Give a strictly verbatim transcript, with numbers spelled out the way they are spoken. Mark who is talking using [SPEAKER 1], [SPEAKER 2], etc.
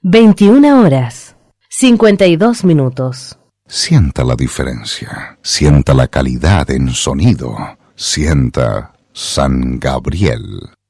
[SPEAKER 1] veintiuna horas, cincuenta y dos minutos.
[SPEAKER 2] Sienta la diferencia, sienta la calidad en sonido, sienta San Gabriel.